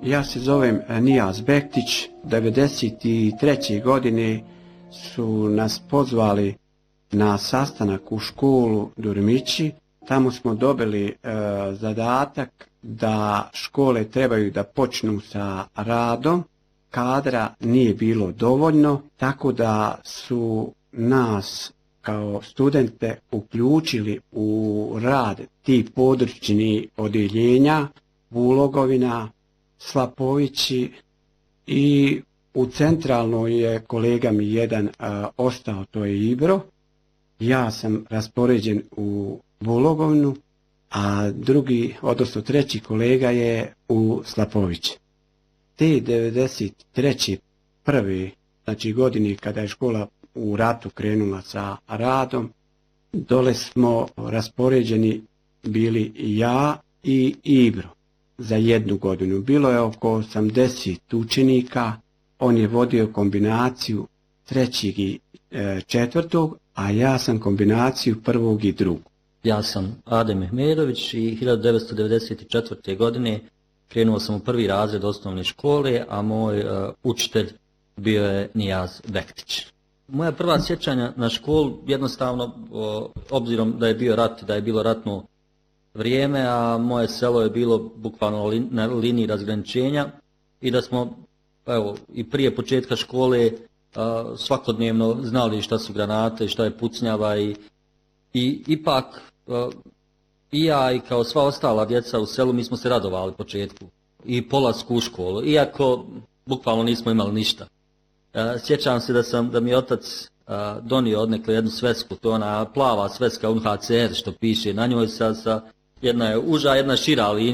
Ja se zovem Nijaz Bektić. 1993. godine su nas pozvali na sastanak u školu Durmići. Tamo smo dobili zadatak da škole trebaju da počnu sa radom. Kadra nije bilo dovoljno, tako da su nas kao studente uključili u rad tih područnih odjeljenja, Bulogovina, Slapovići, i u centralnoj je kolega mi jedan ostao, to je Ibro. Ja sam raspoređen u Bulogovinu, a drugi, odnosno treći kolega je u Slapovići. Te 93. prve, znači godine kada je škola u ratu krenula sa radom, dole smo raspoređeni bili ja i Ibro za jednu godinu. Bilo je oko 80 učenika, on je vodio kombinaciju 3. i 4. a ja sam kombinaciju 1. i 2. Ja sam Adem Mehmedović i 1994. godine krenuo sam u 1. razred osnovne škole, a moj učitelj bio je Nijaz Bektić. Moja prva sjećanja na školu, jednostavno, obzirom da je bio rat, da je bilo ratno vrijeme, a moje selo je bilo bukvalno na liniji razgraničenja i da smo, evo, i prije početka škole svakodnevno znali šta su granate, šta je pucnjava i ipak i ja i kao sva ostala djeca u selu mi smo se radovali početku i polasku u školu, iako bukvalno nismo imali ništa. Sjećam se da mi je otac donio odnekle jednu svesku, to je ona plava sveska UNHCR što piše na njoj jedna je uža, jedna šira linija.